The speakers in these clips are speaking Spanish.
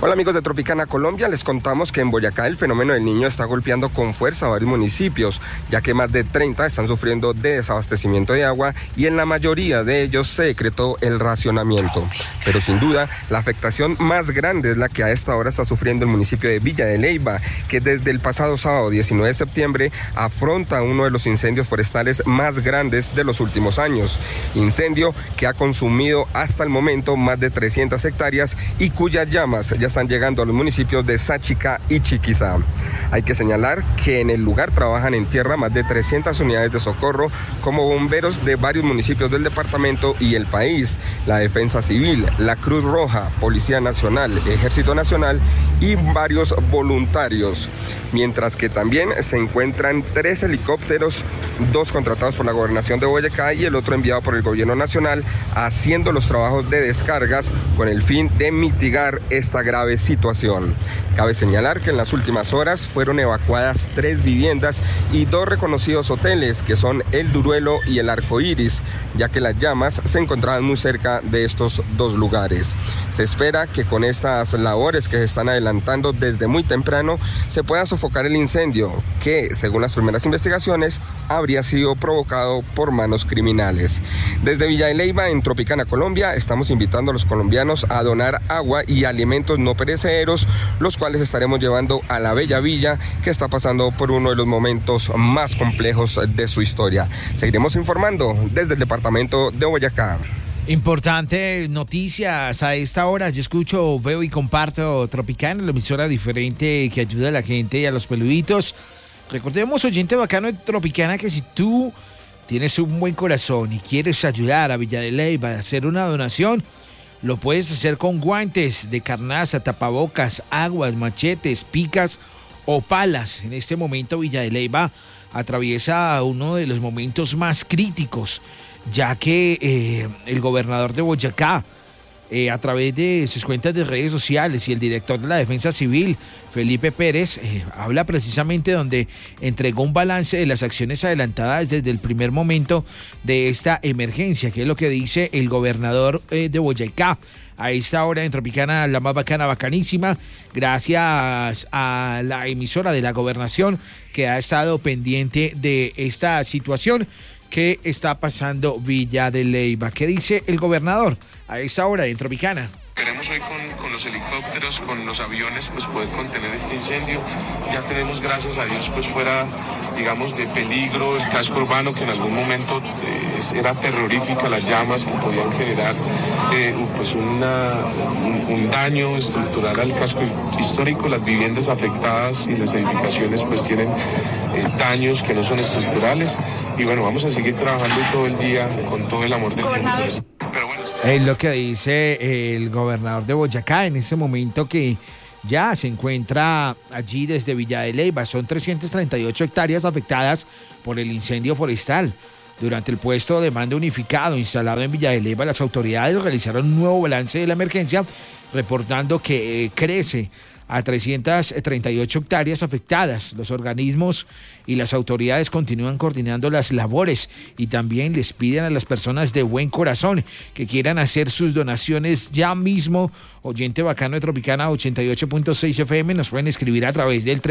Hola amigos de Tropicana Colombia, les contamos que en Boyacá el fenómeno del Niño está golpeando con fuerza a varios municipios, ya que más de 30 están sufriendo de desabastecimiento de agua y en la mayoría de ellos se decretó el racionamiento. Pero sin duda, la afectación más grande es la que a esta hora está sufriendo el municipio de Villa de Leyva, que desde el pasado sábado 19 de septiembre afronta uno de los incendios forestales más grandes de los últimos años. Incendio que ha consumido hasta el momento más de 300 hectáreas y cuyas llamas ya están llegando a los municipios de Sáchica y Chiquizá. Hay que señalar que en el lugar trabajan en tierra más de 300 unidades de socorro como bomberos de varios municipios del departamento y el país, la Defensa Civil, la Cruz Roja, Policía Nacional, Ejército Nacional y varios voluntarios. Mientras que también se encuentran 3 helicópteros, 2 contratados por la Gobernación de Boyacá y el otro enviado por el Gobierno Nacional, haciendo los trabajos de descargas con el fin de mitigar esta grave situación. Cabe señalar que en las últimas horas fueron evacuadas 3 viviendas y 2 reconocidos hoteles, que son el Duruelo y el Arco Iris, ya que las llamas se encontraban muy cerca de estos 2 lugares. Se espera que con estas labores que se están adelantando desde muy temprano se pueda sofocar el incendio, que según las primeras investigaciones habría sido provocado por manos criminales. Desde Villa de Leyva, en Tropicana Colombia, estamos invitando a los colombianos a donar agua y alimentos no perecederos, los cuales estaremos llevando a la bella villa que está pasando por uno de los momentos más complejos de su historia. Seguiremos informando desde el departamento de Boyacá. Importante noticias a esta hora. Yo escucho, veo y comparto Tropicana, la emisora diferente que ayuda a la gente y a los peluditos. Recordemos, oyente bacano de Tropicana, que si tú tienes un buen corazón y quieres ayudar a Villa de Leyva a hacer una donación, lo puedes hacer con guantes de carnaza, tapabocas, aguas, machetes, picas o palas. En este momento Villa de Leyva atraviesa uno de los momentos más críticos, ya que el gobernador de Boyacá, a través de sus cuentas de redes sociales, y el director de la Defensa Civil, Felipe Pérez, habla precisamente donde entregó un balance de las acciones adelantadas desde el primer momento de esta emergencia, que es lo que dice el gobernador de Boyacá. A esta hora en Tropicana, la más bacana, bacanísima, gracias a la emisora de la gobernación que ha estado pendiente de esta situación que está pasando Villa de Leyva. ¿Qué dice el gobernador a esa hora en Tropicana? Queremos hoy con los helicópteros, con los aviones, pues poder contener este incendio. Ya tenemos, gracias a Dios, pues fuera, digamos, de peligro el casco urbano, que en algún momento era terrorífica, las llamas que podían generar pues un daño estructural al casco histórico. Las viviendas afectadas y las edificaciones pues tienen daños que no son estructurales. Y bueno, vamos a seguir trabajando todo el día con todo el amor del mundo. Pero bueno, es lo que dice el gobernador de Boyacá en ese momento, que ya se encuentra allí desde Villa de Leyva. Son 338 hectáreas afectadas por el incendio forestal. Durante el puesto de mando unificado instalado en Villa de Leyva, las autoridades realizaron un nuevo balance de la emergencia, reportando que crece a 338 hectáreas afectadas. Los organismos y las autoridades continúan coordinando las labores y también les piden a las personas de buen corazón que quieran hacer sus donaciones ya mismo. Oyente bacano de Tropicana 88.6 FM, nos pueden escribir a través del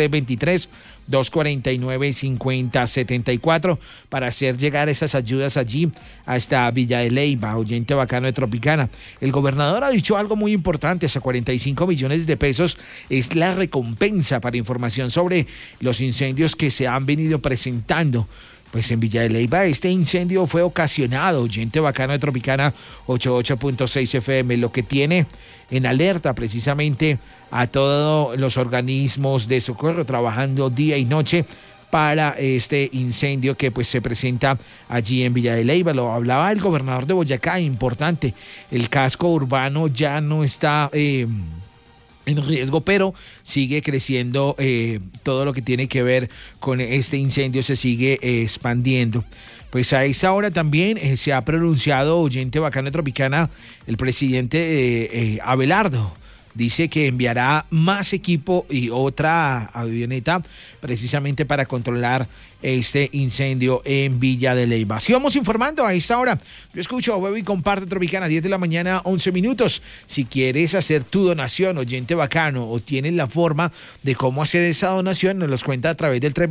323-249-5074 para hacer llegar esas ayudas allí hasta Villa de Leyva. Oyente bacano de Tropicana. El gobernador ha dicho algo muy importante: hasta 45 millones de pesos es la recompensa para información sobre los incendios que se han venido presentando. Pues en Villa de Leyva este incendio fue ocasionado, oyente bacano de Tropicana 88.6 FM, lo que tiene en alerta precisamente a todos los organismos de socorro trabajando día y noche para este incendio que pues se presenta allí en Villa de Leyva. Lo hablaba el gobernador de Boyacá, importante, el casco urbano ya no está en riesgo, pero sigue creciendo todo lo que tiene que ver con este incendio, se sigue expandiendo. Pues a esa hora también se ha pronunciado, oyente bacana tropicana, el presidente Abelardo dice que enviará más equipo y otra avioneta precisamente para controlar este incendio en Villa de Leyva. Así vamos informando a esta hora. Yo escucho, veo y comparte Tropicana, 10 de la mañana, 11 minutos. Si quieres hacer tu donación, oyente bacano, o tienes la forma de cómo hacer esa donación, nos los cuenta a través del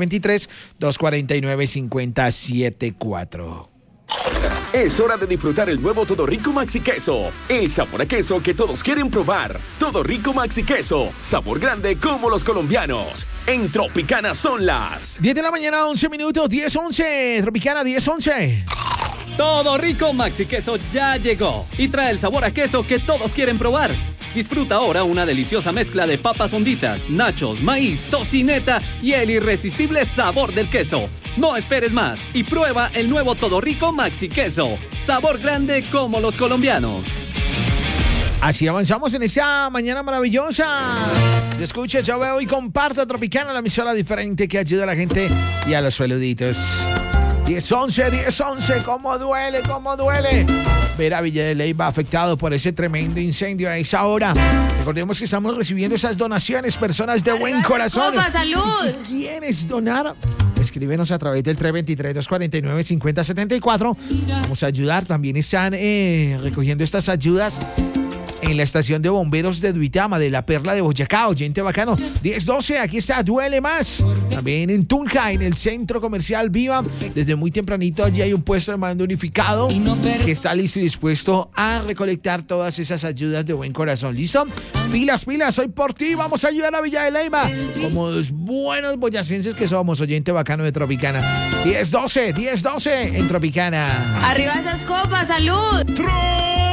323-249-5074. Es hora de disfrutar el nuevo Todo Rico Maxi Queso. El sabor a queso que todos quieren probar. Todo Rico Maxi Queso. Sabor grande como los colombianos. En Tropicana son las 10 de la mañana, 11 minutos, 10-11. Tropicana, 10-11. Todo Rico Maxi Queso ya llegó y trae el sabor a queso que todos quieren probar. Disfruta ahora una deliciosa mezcla de papas honditas, nachos, maíz, tocineta y el irresistible sabor del queso. No esperes más y prueba el nuevo Todo Rico Maxi Queso. Sabor grande como los colombianos. Así avanzamos en esta mañana maravillosa. Escucha, yo veo y comparta Tropicana, la emisora diferente que ayuda a la gente y a los peluditos. 10-11, cómo duele ver a Villa de Leyva afectado por ese tremendo incendio a esa hora. Recordemos que estamos recibiendo esas donaciones, personas de buen corazón. ¡Copa, salud! ¿Quieres donar? Escríbenos a través del 323-249-5074. Vamos a ayudar. También están recogiendo estas ayudas en la estación de bomberos de Duitama, de la Perla de Boyacá, oyente bacano. 10-12, aquí está, duele más. También en Tunja, en el centro comercial Viva, desde muy tempranito allí hay un puesto de mando unificado que está listo y dispuesto a recolectar todas esas ayudas de buen corazón. ¿Listo? Pilas, hoy por ti vamos a ayudar a Villa de Leyva, como los buenos boyacenses que somos, oyente bacano de Tropicana. 10-12 en Tropicana. Arriba esas copas, salud.